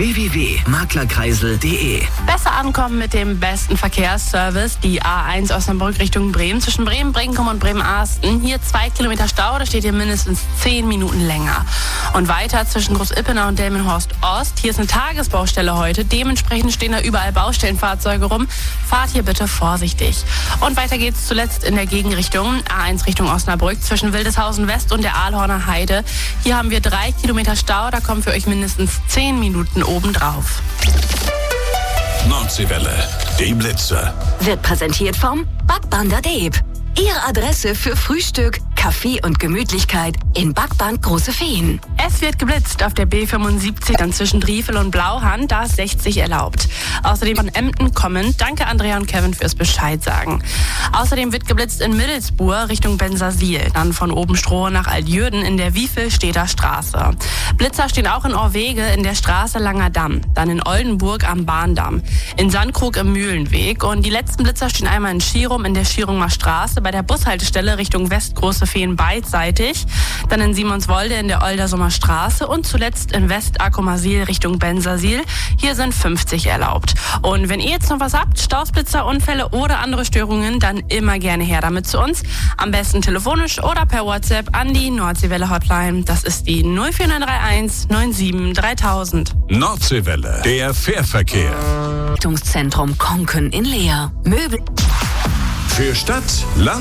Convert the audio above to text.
www.maklerkreisel.de. Besser ankommen mit dem besten Verkehrsservice. Die A1 Osnabrück Richtung Bremen. Zwischen Bremen, Brinkum und Bremen-Arsten. Hier 2 Kilometer Stau, da steht ihr mindestens 10 Minuten länger. Und weiter zwischen Groß-Ippenau und Delmenhorst-Ost. Hier ist eine Tagesbaustelle heute. Dementsprechend stehen da überall Baustellenfahrzeuge rum. Fahrt hier bitte vorsichtig. Und weiter geht's zuletzt in der Gegenrichtung. A1 Richtung Osnabrück zwischen Wildeshausen West und der Aalhorner Heide. Hier haben wir 3 Kilometer Stau. Da kommen für euch mindestens 10 Minuten obendrauf. Nordseewelle, die Blitzer. Wird präsentiert vom Backband Deep. Ihre Adresse für Frühstück, Kaffee und Gemütlichkeit in Backband Große Feen. Es wird geblitzt auf der B75 dann zwischen Driefel und Blauhand, da ist 60 erlaubt. Außerdem von Emden kommend, danke Andrea und Kevin fürs Bescheid sagen. Außerdem wird geblitzt in Middelsbuhr Richtung Bensersiel, dann von Obenstroh nach Altjürden in der Wiefelstädter Straße. Blitzer stehen auch in Orwege in der Straße Langer Damm, dann in Oldenburg am Bahndamm, in Sandkrug im Mühlenweg und die letzten Blitzer stehen einmal in Schirum in der Schirumer Straße bei der Bushaltestelle Richtung West Große Feen beidseitig, dann in Simonswolde in der Oldersummer Straße und zuletzt in West-Akomasil Richtung Bensersiel. Hier sind 50 erlaubt. Und wenn ihr jetzt noch was habt, Staus, Blitzer, Unfälle oder andere Störungen, dann immer gerne her damit zu uns. Am besten telefonisch oder per WhatsApp an die Nordseewelle Hotline. Das ist die 04931 97 3000. Nordseewelle, der Fährverkehr. Zentrum Konken in Leer. Möbel. Für Stadt, Land